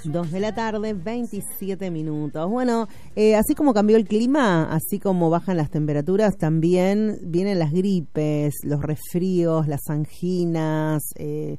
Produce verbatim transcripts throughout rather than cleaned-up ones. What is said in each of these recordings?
Dos de la tarde, veintisiete minutos. Bueno, eh, así como cambió el clima, así como bajan las temperaturas, también vienen las gripes, los resfríos, las anginas, eh,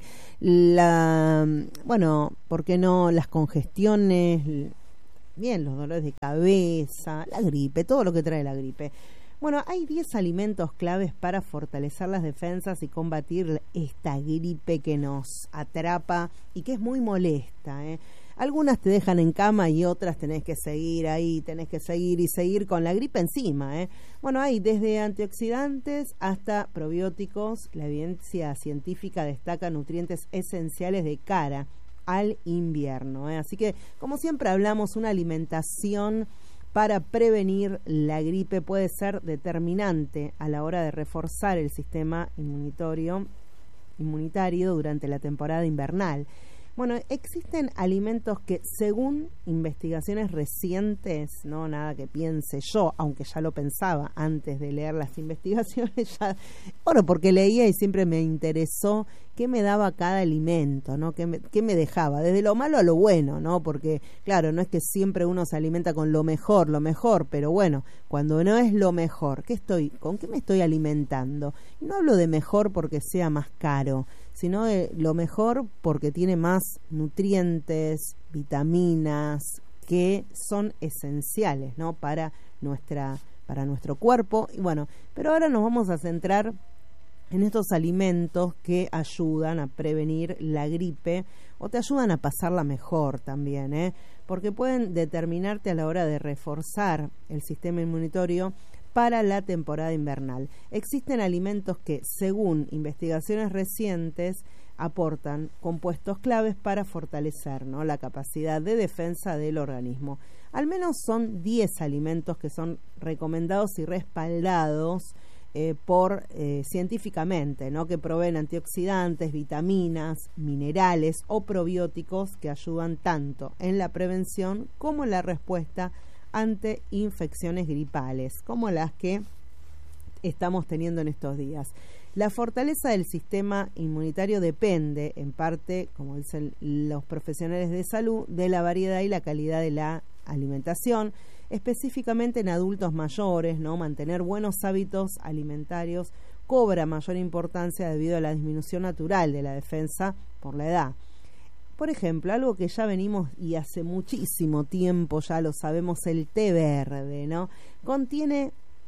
la, bueno, ¿por qué no? Las congestiones, bien, los dolores de cabeza, la gripe, todo lo que trae la gripe. Bueno, hay diez alimentos claves para fortalecer las defensas y combatir esta gripe que nos atrapa y que es muy molesta, ¿eh? Algunas te dejan en cama y otras tenés que seguir ahí, tenés que seguir y seguir con la gripe encima, ¿eh? Bueno, hay desde antioxidantes hasta probióticos. La evidencia científica destaca nutrientes esenciales de cara al invierno, ¿eh? Así que, como siempre hablamos, una alimentación para prevenir la gripe puede ser determinante a la hora de reforzar el sistema inmunitario, inmunitario durante la temporada invernal. Bueno, existen alimentos que, según investigaciones recientes, no nada que piense yo, aunque ya lo pensaba antes de leer las investigaciones, ya, bueno, porque leía y siempre me interesó qué me daba cada alimento, ¿no? Qué me, qué me dejaba, desde lo malo a lo bueno, ¿no? Porque, claro, no es que siempre uno se alimenta con lo mejor, lo mejor, pero bueno, cuando no es lo mejor, ¿qué estoy, con qué me estoy alimentando? Y no hablo de mejor porque sea más caro, sino de lo mejor porque tiene más nutrientes, vitaminas, que son esenciales, ¿no? Para nuestra, para nuestro cuerpo. Y bueno, pero ahora nos vamos a centrar en estos alimentos que ayudan a prevenir la gripe o te ayudan a pasarla mejor también, ¿eh? Porque pueden determinarte a la hora de reforzar el sistema inmunitario para la temporada invernal. Existen alimentos que, según investigaciones recientes, aportan compuestos claves para fortalecer, ¿no?, la capacidad de defensa del organismo. Al menos son diez alimentos que son recomendados y respaldados eh, por eh, científicamente, ¿no?, que proveen antioxidantes, vitaminas, minerales o probióticos que ayudan tanto en la prevención como en la respuesta ante infecciones gripales, como las que estamos teniendo en estos días. La fortaleza del sistema inmunitario depende, en parte, como dicen los profesionales de salud, de la variedad y la calidad de la alimentación, específicamente en adultos mayores, ¿no? Mantener buenos hábitos alimentarios cobra mayor importancia debido a la disminución natural de la defensa por la edad. Por ejemplo, algo que ya venimos y hace muchísimo tiempo ya lo sabemos, el té verde, ¿no? Contiene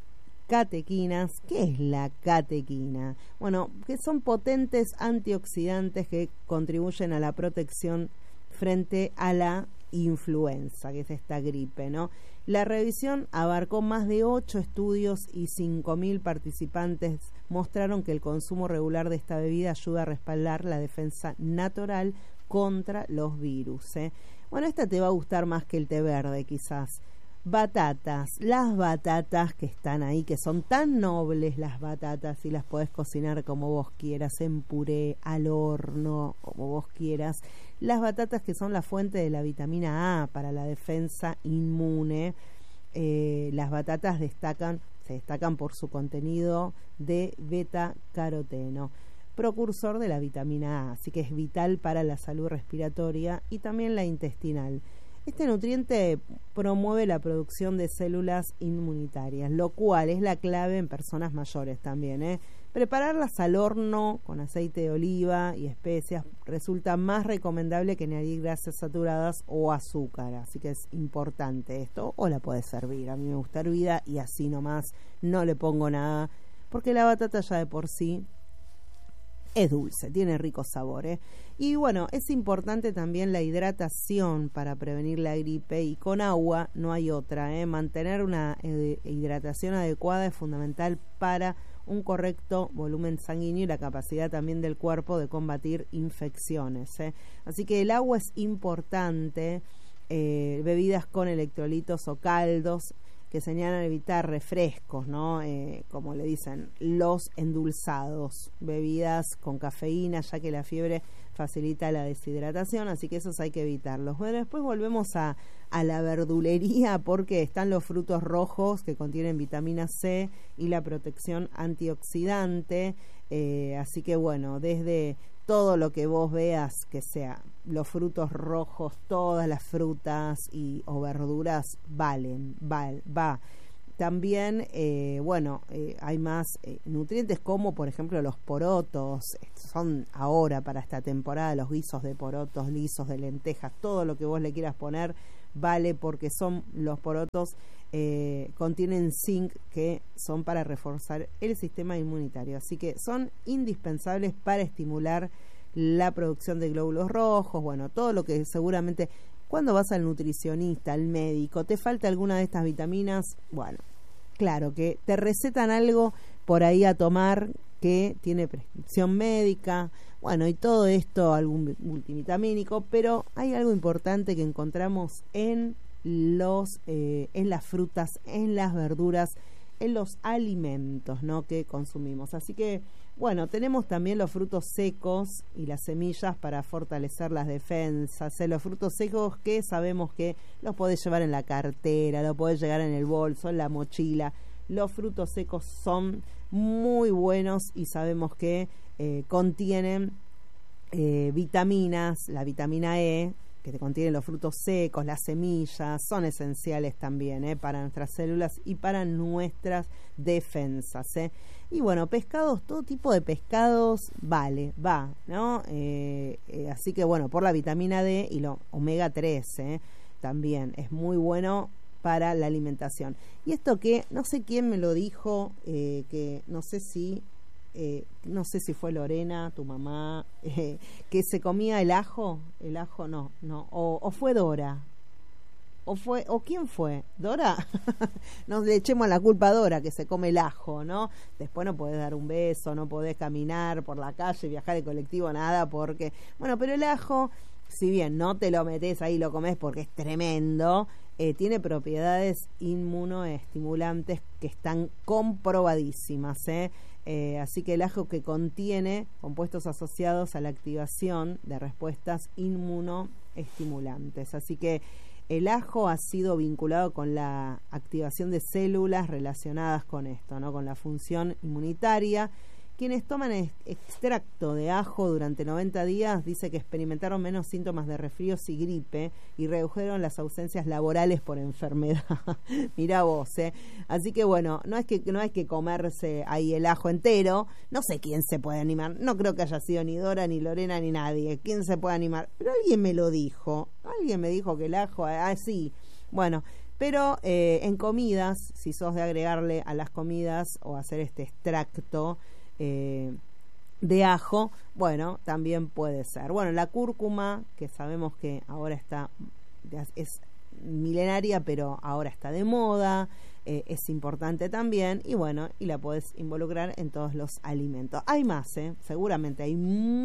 catequinas. ¿Qué es la catequina? Bueno, que son potentes antioxidantes que contribuyen a la protección frente a la influenza, que es esta gripe, ¿no? La revisión abarcó más de ocho estudios y cinco mil participantes mostraron que el consumo regular de esta bebida ayuda a respaldar la defensa natural contra los virus, ¿eh? Bueno, esta te va a gustar más que el té verde, quizás. Batatas, las batatas que están ahí, que son tan nobles las batatas, y las podés cocinar como vos quieras, en puré, al horno, como vos quieras. Las batatas que son la fuente de la vitamina A para la defensa inmune. Eh, las batatas destacan, se destacan por su contenido de beta-caroteno, precursor de la vitamina A, así que es vital para la salud respiratoria y también la intestinal. Este nutriente promueve la producción de células inmunitarias, lo cual es la clave en personas mayores también, ¿eh? Prepararlas al horno con aceite de oliva y especias resulta más recomendable que añadir grasas saturadas o azúcar, así que es importante esto. O la puedes servir, a mí me gusta hervida y así nomás, no le pongo nada, porque la batata ya de por sí es dulce, tiene rico sabor, ¿eh? Y bueno, es importante también la hidratación para prevenir la gripe, y con agua no hay otra, ¿eh? Mantener una eh, hidratación adecuada es fundamental para un correcto volumen sanguíneo y la capacidad también del cuerpo de combatir infecciones, ¿eh? Así que el agua es importante, eh, bebidas con electrolitos o caldos que señalan evitar refrescos, ¿no? Eh, como le dicen, los endulzados, bebidas con cafeína, ya que la fiebre facilita la deshidratación, así que esos hay que evitarlos. Bueno, después volvemos a, a la verdulería, porque están los frutos rojos que contienen vitamina C y la protección antioxidante, eh, así que bueno, desde todo lo que vos veas que sea los frutos rojos, todas las frutas y o verduras valen, va, va. También, eh, bueno, eh, hay más eh, nutrientes como, por ejemplo, los porotos. Son ahora para esta temporada los guisos de porotos, guisos de lentejas, todo lo que vos le quieras poner vale, porque son los porotos, eh, contienen zinc, que son para reforzar el sistema inmunitario. Así que son indispensables para estimular la producción de glóbulos rojos. Bueno, todo lo que seguramente... Cuando vas al nutricionista, al médico, te falta alguna de estas vitaminas, bueno, claro que te recetan algo por ahí a tomar que tiene prescripción médica, bueno, y todo esto, algún multivitamínico, pero hay algo importante que encontramos en los, eh, en las frutas, en las verduras, en los alimentos, ¿no?, que consumimos. Así que, bueno, tenemos también los frutos secos y las semillas para fortalecer las defensas. ¿eh? Los frutos secos, que sabemos que los podés llevar en la cartera, los podés llevar en el bolso, en la mochila. Los frutos secos son muy buenos y sabemos que eh, contienen eh, vitaminas, la vitamina E, que te contienen los frutos secos, las semillas, son esenciales también ¿eh? para nuestras células y para nuestras defensas. ¿eh? Y bueno, pescados, todo tipo de pescados vale, va, ¿no? Eh, eh, así que bueno, por la vitamina D y lo omega tres ¿eh? también es muy bueno para la alimentación. Y esto que, no sé quién me lo dijo, eh, que no sé si... Eh, no sé si fue Lorena, tu mamá, eh, que se comía el ajo, el ajo no, no, o, o fue Dora, o fue, o quién fue, Dora, no le echemos la culpa a Dora que se come el ajo, ¿no? Después no podés dar un beso, no podés caminar por la calle, viajar en colectivo, nada, porque, bueno, pero el ajo, si bien no te lo metés ahí y lo comés porque es tremendo, eh, tiene propiedades inmunoestimulantes que están comprobadísimas, ¿eh? Eh, así que el ajo, que contiene compuestos asociados a la activación de respuestas inmunoestimulantes. Así que el ajo ha sido vinculado con la activación de células relacionadas con esto, ¿no? Con la función inmunitaria. Quienes toman extracto de ajo durante noventa días dice que experimentaron menos síntomas de resfríos y gripe y redujeron las ausencias laborales por enfermedad. Mirá vos, ¿eh? Así que bueno, no es que no hay que comerse ahí el ajo entero. No sé quién se puede animar. No creo que haya sido ni Dora, ni Lorena, ni nadie. ¿Quién se puede animar? Pero alguien me lo dijo. Alguien me dijo que el ajo, ah, sí. Bueno, pero eh, en comidas, si sos de agregarle a las comidas o hacer este extracto Eh, de ajo, bueno, también puede ser. Bueno, la cúrcuma, que sabemos que ahora está, es milenaria, pero ahora está de moda, eh, es importante también, y bueno, y la podés involucrar en todos los alimentos. Hay más, ¿eh? Seguramente hay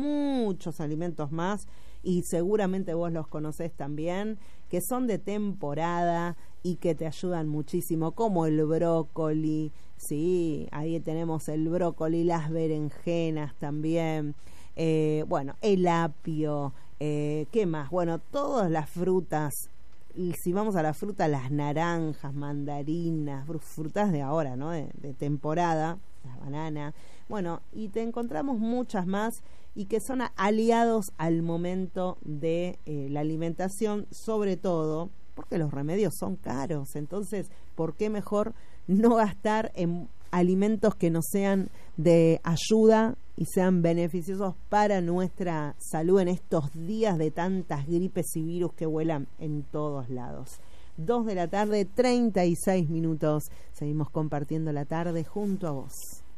muchos alimentos más, y seguramente vos los conocés también, que son de temporada y que te ayudan muchísimo, como el brócoli. Sí, ahí tenemos el brócoli, las berenjenas también, eh, bueno, el apio, eh, ¿qué más? Bueno, todas las frutas, y si vamos a la fruta, las naranjas, mandarinas, frutas de ahora, ¿no? De, de temporada, la banana, bueno, y te encontramos muchas más y que son aliados al momento de eh, la alimentación, sobre todo porque los remedios son caros. Entonces, ¿por qué mejor no gastar en alimentos que nos sean de ayuda y sean beneficiosos para nuestra salud en estos días de tantas gripes y virus que vuelan en todos lados? Dos de la tarde, treinta y seis minutos. Seguimos compartiendo la tarde junto a vos.